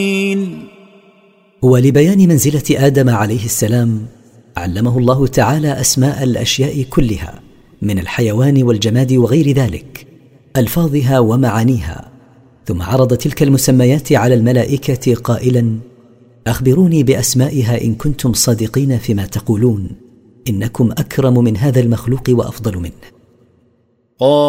ولبيان منزلة آدم عليه السلام علمه الله تعالى أسماء الأشياء كلها من الحيوان والجماد وغير ذلك، ألفاظها ومعانيها، ثم عرض تلك المسميات على الملائكة قائلا: أخبروني بأسمائها إن كنتم صادقين فيما تقولون، إنكم أكرم من هذا المخلوق وأفضل منه.